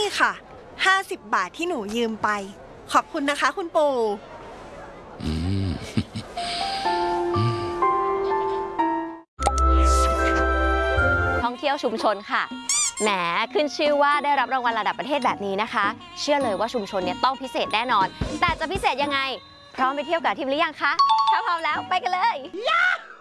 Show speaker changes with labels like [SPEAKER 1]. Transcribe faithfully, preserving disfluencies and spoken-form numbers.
[SPEAKER 1] ค่ะห้าสิบบาทที่หนูยืมไปขอบคุณนะคะคุณปู่
[SPEAKER 2] ท่องเที่ยวชุมชนค่ะแหมขึ้นชื่อว่าได้รับรางวัลระดับประเทศแบบนี้นะคะเชื่อเลยว่าชุมชนเนี่ยต้องพิเศษแน่นอนแต่จะพิเศษยังไงพร้อมไปเที่ยวกับทีมหรือยังคะถ้าพร้อมแล้วไปกันเลย